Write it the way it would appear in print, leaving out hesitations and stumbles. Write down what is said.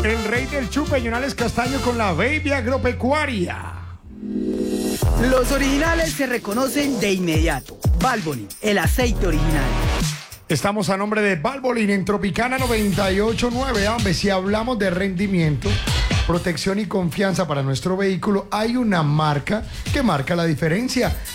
El rey del chupe, Jonales Castaño con la Baby Agropecuaria. Los originales se reconocen de inmediato. Valvoline, el aceite original. Estamos a nombre de Valvoline en Tropicana 98.9. Hombre, si hablamos de rendimiento, protección y confianza para nuestro vehículo, hay una marca que marca la diferencia.